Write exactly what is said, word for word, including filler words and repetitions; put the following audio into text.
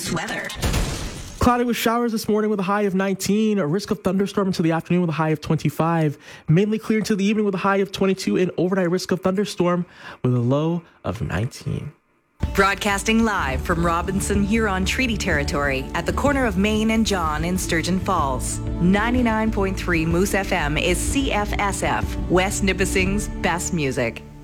Moose weather. Cloudy with showers this morning with a high of nineteen. A risk of thunderstorm into the afternoon with a high of twenty-five. Mainly clear into the evening with a high of twenty-two. And overnight risk of thunderstorm with a low of nineteen. Broadcasting live from Robinson Huron Treaty Territory at the corner of Main and John in Sturgeon Falls. ninety-nine point three Moose F M is C F S F, West Nipissing's best music.